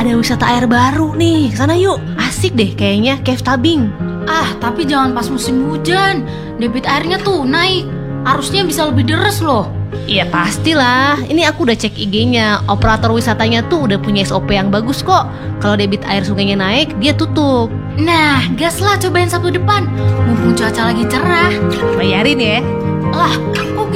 ada wisata air baru nih. Sana yuk. Asik deh kayaknya, cave tubing. Tapi jangan pas musim hujan. Debit airnya tuh naik. Arusnya bisa lebih deras loh. Iya pastilah. Ini aku udah cek IG-nya. Operator wisatanya tuh udah punya SOP yang bagus kok. Kalau debit air sungainya naik, dia tutup. Nah, gas lah cobain Sabtu depan. Mumpung cuaca lagi cerah. Bayarin ya.